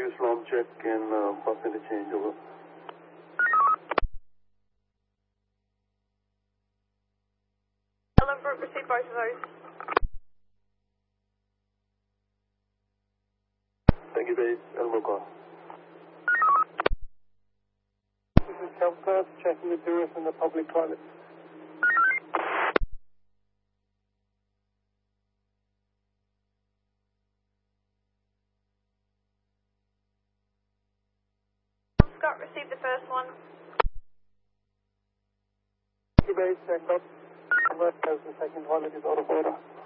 use long check and pass me the change over. Ellenbrook, receive both of those. Thank you, base. Elmo call. This is Calcutta, checking the doors in the public toilet. Scott, receive the first one. Base, check up. The second toilet is out of order.